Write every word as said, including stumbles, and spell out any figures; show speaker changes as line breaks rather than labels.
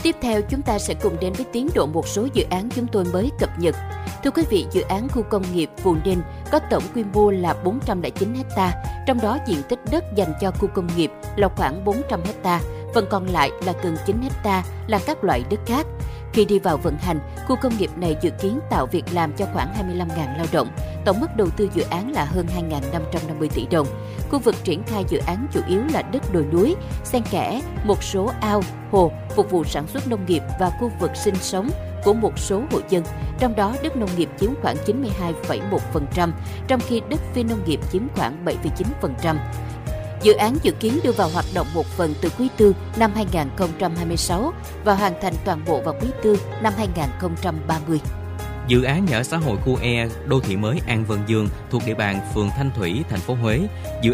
Tiếp theo chúng ta sẽ cùng đến với tiến độ một số dự án chúng tôi mới cập nhật. Thưa quý vị, dự án khu công nghiệp Phù Ninh có tổng quy mô là bốn trăm lẻ chín héc ta, trong đó diện tích đất dành cho khu công nghiệp là khoảng bốn trăm héc ta, phần còn lại là gần chín héc ta là các loại đất khác. Khi đi vào vận hành, khu công nghiệp này dự kiến tạo việc làm cho khoảng hai mươi lăm nghìn lao động. Tổng mức đầu tư dự án là hơn hai nghìn năm trăm năm mươi tỷ đồng. Khu vực triển khai dự án chủ yếu là đất đồi núi, xen kẽ một số ao, hồ phục vụ sản xuất nông nghiệp và khu vực sinh sống của một số hộ dân. Trong đó, đất nông nghiệp chiếm khoảng chín mươi hai phẩy một phần trăm, trong khi đất phi nông nghiệp chiếm khoảng bảy phẩy chín phần trăm. Dự án dự kiến đưa vào hoạt động một phần từ quý tư năm hai nghìn không trăm hai mươi sáu và hoàn thành toàn bộ vào quý tư năm hai nghìn không trăm ba mươi.
Dự án nhà ở xã hội khu E đô thị mới An Vân Dương thuộc địa bàn phường Thanh Thủy, thành phố Huế. Dự